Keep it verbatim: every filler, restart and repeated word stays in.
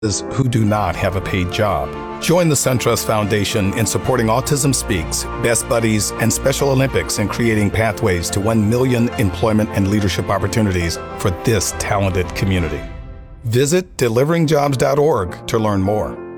who do not have a paid job. Join the SunTrust Foundation in supporting Autism Speaks, Best Buddies, and Special Olympics in creating pathways to one million employment and leadership opportunities for this talented community. Visit delivering jobs dot org to learn more.